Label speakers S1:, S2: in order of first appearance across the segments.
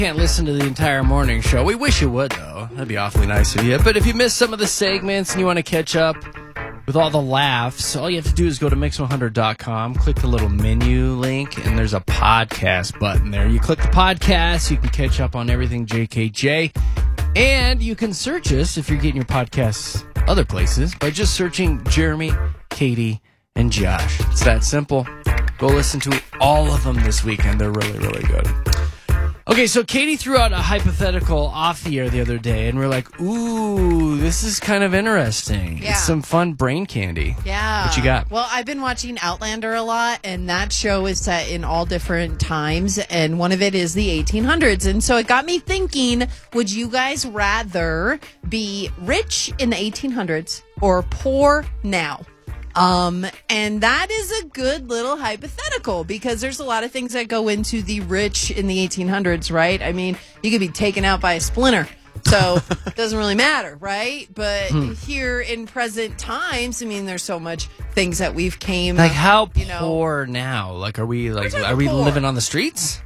S1: Can't listen to the entire morning show. We wish you would, though. That'd be awfully nice of you. But if you missed some of the segments and you want to catch up with all the laughs, all you have to do is go to mix100.com, click the little menu link, and there's a podcast button there. You click the podcast, you can catch up on everything JKJ, and you can search us if you're getting your podcasts other places by just searching Jeremy, Katie, and Josh. It's that simple. Go listen to all of them this weekend. They're really, really good. Okay, so Katie threw out a hypothetical off the air the other day, and we're like, ooh, this is kind of interesting.
S2: Yeah.
S1: It's some fun brain candy.
S2: Yeah.
S1: What you got?
S2: Well, I've been watching Outlander a lot, and that show is set in all different times, and one of it is the 1800s. And so it got me thinking, would you guys rather be rich in the 1800s or poor now? And that is a good little hypothetical because there's a lot of things that go into the rich in the 1800s, right? I mean, you could be taken out by a splinter. So it doesn't really matter, right? But here in present times, I mean, there's so much things that we've came.
S1: Like how poor now? Like, are we
S2: poor.
S1: living on the streets?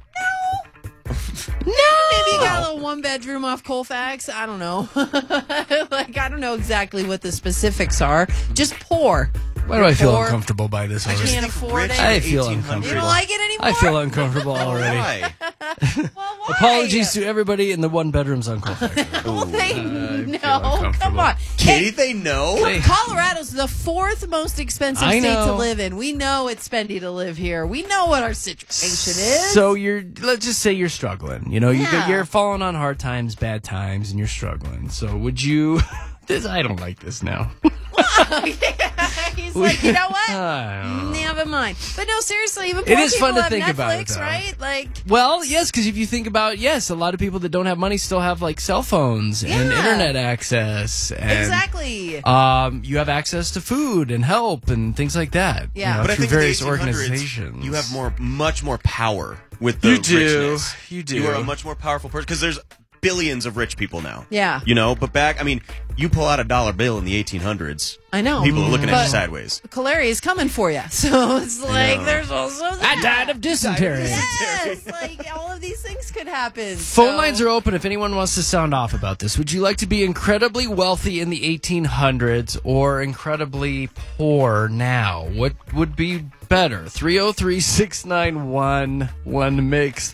S2: No, maybe you got a little one bedroom off Colfax. I don't know. I don't know exactly what the specifics are. Just poor.
S1: Why do I feel uncomfortable by this
S2: I
S1: already?
S2: can't afford it.
S1: I feel
S3: 1800s.
S1: uncomfortable.
S2: You don't like it anymore?
S1: I feel uncomfortable already.
S3: Why?
S2: Well, why?
S1: Apologies to everybody in the one bedrooms on Colfax.
S2: Well, they
S1: feel
S2: know.
S1: uncomfortable.
S2: Come on.
S3: Katie, they know?
S2: Colorado's the fourth most expensive
S1: I
S2: state to
S1: know.
S2: live in. We know it's spendy to live here. We know what our situation is.
S1: So let's just say you're struggling. You know,
S2: Yeah.
S1: you're falling on hard times, bad times, and you're struggling. So would you? I don't like this now.
S2: He's like, you know what?
S1: I don't know.
S2: Never mind. But no, seriously, even
S1: It
S2: poor
S1: is
S2: people
S1: fun to
S2: have
S1: think
S2: Netflix,
S1: about it, though.
S2: right? Like,
S1: Well, yes, because if you think about, a lot of people that don't have money still have like cell phones and
S2: Yeah.
S1: internet access. And,
S2: exactly.
S1: You have access to food and help and things like that.
S2: Yeah.
S1: you know,
S3: But I
S1: through
S3: think in the
S1: various
S3: 1800s,
S1: organizations.
S3: you have much more power with the
S1: You do.
S3: richness.
S1: You do.
S3: You are a much more powerful person because there's billions of rich people now.
S2: Yeah.
S3: You know, but you pull out a dollar bill in the 1800s.
S2: I know.
S3: People are looking at
S2: But
S3: you sideways.
S2: Calera is coming for you. So it's like, there's also that.
S1: I died of dysentery.
S2: Yes, like all of these things could happen.
S1: Phone lines are open if anyone wants to sound off about this. Would you like to be incredibly wealthy in the 1800s or incredibly poor now? What would be better? 303-691-1MIX,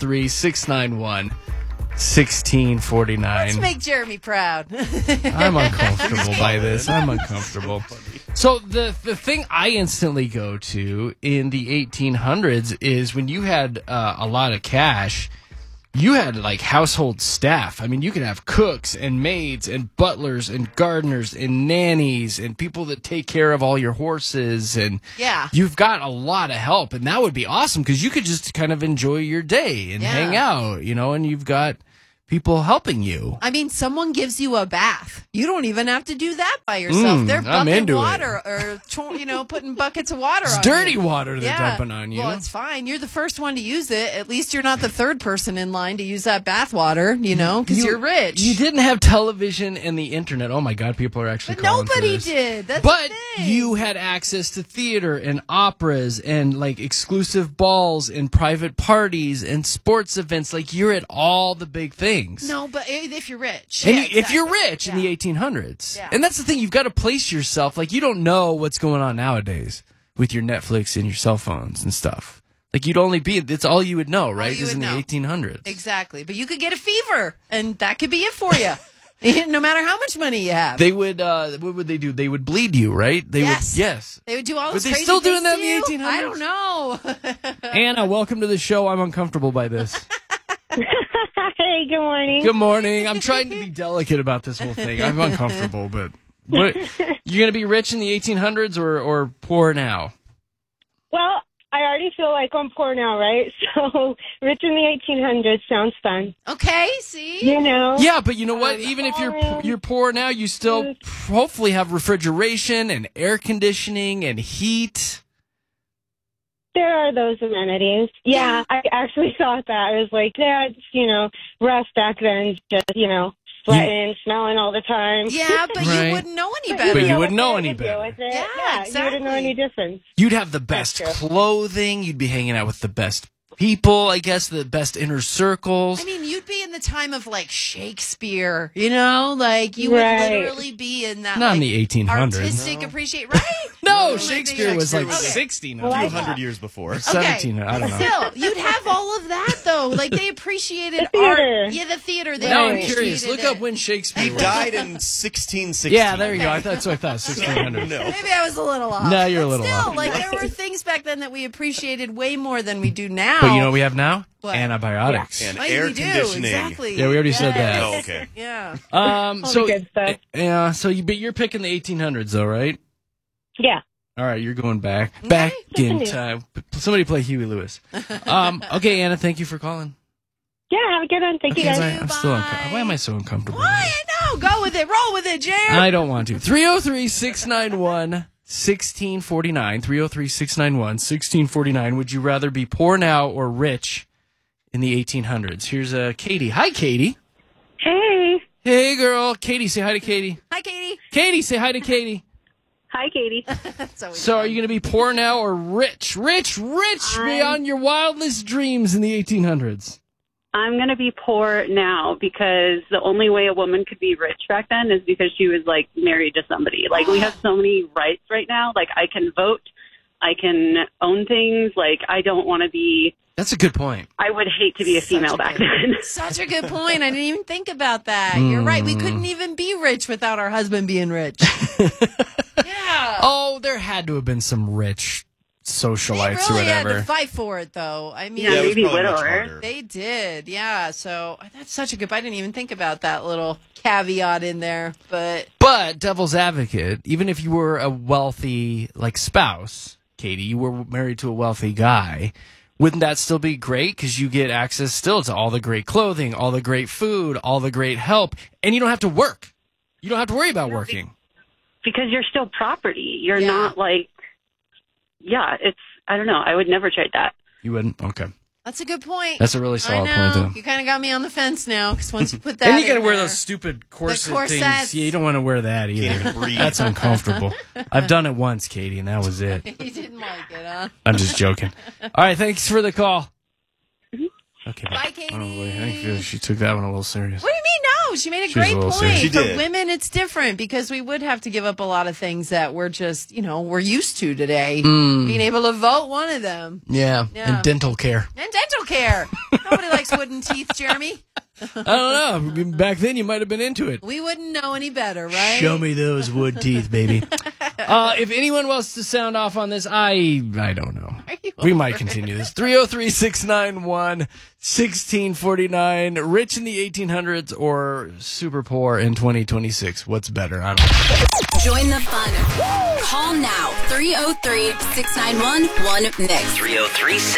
S1: 303-691-1649.
S2: Let's make Jeremy proud.
S1: I'm uncomfortable by this. I'm uncomfortable. So the thing I instantly go to in the 1800s is when you had a lot of cash, you had like household staff. I mean, you could have cooks and maids and butlers and gardeners and nannies and people that take care of all your horses. And
S2: Yeah.
S1: you've got a lot of help. And that would be awesome because you could just kind of enjoy your day and
S2: Yeah.
S1: hang out, and you've got people helping you.
S2: I mean, someone gives you a bath. You don't even have to do that by yourself. They're
S1: I'm
S2: bucket
S1: into
S2: water or putting buckets of water
S1: It's
S2: on
S1: dirty
S2: you.
S1: water they're dumping on you.
S2: Well, it's fine. You're the first one to use it. At least you're not the third person in line to use that bath water, because you're rich.
S1: You didn't have television and the internet. Oh my God, people are actually
S2: But
S1: calling for
S2: nobody
S1: this.
S2: did. That's
S1: But
S2: the thing.
S1: you had access to theater and operas and like exclusive balls and private parties and sports events. Like you're at all the big things.
S2: No, but if you're rich.
S1: And
S2: Yeah,
S1: if you're
S2: exactly.
S1: rich in the 1800s.
S2: Yeah.
S1: And that's the thing, you've got to place yourself. Like you don't know what's going on nowadays with your Netflix and your cell phones and stuff. Like you'd only it's all you would know, right?
S2: you
S1: Is
S2: would
S1: in
S2: know.
S1: the 1800s.
S2: Exactly. But you could get a fever, and that could be it for you. No matter how much money you have.
S1: They would, what would they do? They would bleed you, right? They
S2: Yes.
S1: would, yes.
S2: They would do all
S1: Were
S2: this
S1: they
S2: crazy
S1: still doing
S2: things
S1: that in the
S2: to you?
S1: 1800s?
S2: I don't know.
S1: Anna, welcome to the show. I'm uncomfortable by this.
S4: Hey, good morning.
S1: Good morning. I'm trying to be delicate about this whole thing. I'm uncomfortable, but what, you going to be rich in the 1800s or poor now?
S4: Well, I already feel like I'm poor now, right? So, rich in the 1800s sounds fun.
S2: Okay, see?
S1: Yeah, but you know what? Even if you're poor now, you still hopefully have refrigeration and air conditioning and heat.
S4: There are those amenities. Yeah, I actually thought that. I was like, that's, rough back then, just, sweating, smelling all the time.
S2: Yeah, but
S1: Right.
S2: you wouldn't know any better.
S1: But you
S4: Deal
S1: wouldn't
S4: with
S1: know
S4: it,
S1: any
S4: deal
S1: better.
S4: with it.
S2: Yeah,
S4: You wouldn't know
S2: exactly.
S4: any difference.
S1: You'd have the best
S4: That's true.
S1: clothing. You'd be hanging out with the best people, I guess, the best inner circles.
S2: I mean, you'd be in the time of like Shakespeare, you know, like you would
S4: Right.
S2: literally be in that
S1: Not in
S2: like,
S1: the 1800s.
S2: artistic appreciate, right?
S1: No,
S2: Like,
S1: Shakespeare was like
S2: Okay.
S1: 1600.
S3: A few hundred years before.
S1: 1700, I don't know.
S2: Still, you'd have all of that though. Like they appreciated
S4: The theater.
S2: art. Yeah, the theater. They
S1: Now I'm
S4: Right.
S1: curious. Look
S2: appreciated
S1: up when Shakespeare
S3: He
S1: was.
S3: died in 1660.
S1: Yeah, there you go. That's what I thought. 1600.
S3: No.
S2: Maybe I was a little off.
S1: No, you're a
S2: But
S1: little
S2: still,
S1: off.
S2: like there were things back then that we appreciated way more than we do now.
S1: But you know what we have now?
S2: What?
S1: Antibiotics.
S3: And
S2: Like,
S3: air
S2: we do,
S3: conditioning.
S2: exactly.
S1: Yeah, we already said that.
S3: Oh, okay.
S2: Yeah.
S1: So
S4: good stuff.
S1: yeah, so but you're picking the 1800s though, right?
S4: Yeah.
S1: All right, you're going back
S2: Okay.
S1: in time. Somebody play Huey Lewis. Okay, Anna, thank you for calling.
S4: Yeah, have a good one. Thank you
S1: Okay,
S4: guys.
S1: bye. I'm still
S2: Bye.
S1: why am I so uncomfortable?
S2: Why? I know. Go with it. Roll with it, Jared.
S1: I don't want to. 303-691-1649. 303-691-1649. Would you rather be poor now or rich in the 1800s? Here's Katie. Hi, Katie.
S4: Hey.
S1: Hey, girl. Katie, say hi to Katie.
S2: Hi, Katie.
S1: Katie, say hi to Katie.
S4: Hi, Katie.
S2: That's always
S1: So are
S2: fun.
S1: you going to be poor now or rich? Rich beyond your wildest dreams in the 1800s.
S5: I'm going to be poor now because the only way a woman could be rich back then is because she was, like, married to somebody. Like, we have so many rights right now. Like, I can vote. I can own things. Like, I don't want to be...
S1: That's a good point.
S5: I would hate to be a female back then.
S2: Such a good point. I didn't even think about that. You're right. We couldn't even be rich without our husband being rich. Yeah.
S1: Oh, there had to have been some rich
S2: They
S1: socialites
S2: really
S1: or
S2: had
S1: whatever.
S2: to fight for it, though. I mean,
S5: Yeah,
S3: it was
S5: maybe
S3: probably much
S5: widower.
S3: harder.
S2: they did. Yeah. So that's such a good. I didn't even think about that little caveat in there. But
S1: But devil's advocate, even if you were a wealthy like spouse, Katie, you were married to a wealthy guy, wouldn't that still be great? Because you get access still to all the great clothing, all the great food, all the great help, and you don't have to work. You don't have to worry about working.
S5: Because you're still property. You're
S2: Yeah.
S5: not, like... Yeah, it's... I don't know. I would never trade that.
S1: You wouldn't? Okay.
S2: that's a good point.
S1: That's a really
S2: I
S1: solid
S2: know.
S1: point, though.
S2: You kind of got me on the fence now because once you put that,
S1: And you got to
S2: in
S1: wear
S2: there-
S1: those stupid corset
S2: corsets.
S1: things. Yeah, you don't want to wear that either.
S3: Can't even breathe.
S1: That's uncomfortable. I've done it once, Katie, and that was it.
S2: You didn't like it, huh?
S1: I'm just joking. All right, thanks for the call. Okay,
S2: Bye, Katie.
S1: Oh, boy, I feel she took that one a little serious.
S2: What do you mean? No, she made a
S1: She was a
S2: great
S1: little
S2: point.
S1: serious.
S3: She
S2: For
S3: did.
S2: women, it's different because we would have to give up a lot of things that we're just, we're used to today.
S1: Mm.
S2: Being able to vote, one of them.
S1: Yeah,
S2: Yeah.
S1: and dental care.
S2: And dental care. Nobody likes wooden teeth, Jeremy.
S1: I don't know. Back then, you might have been into it.
S2: We wouldn't know any better, right?
S1: Show me those wood teeth, baby. If anyone wants to sound off on this, I don't know.
S2: Are you
S1: We might continue this. 303-691-1649. Rich in the 1800s or super poor in 2026? What's better? I don't know.
S6: Join the fun. Call now 303-691-1Mix.
S7: 303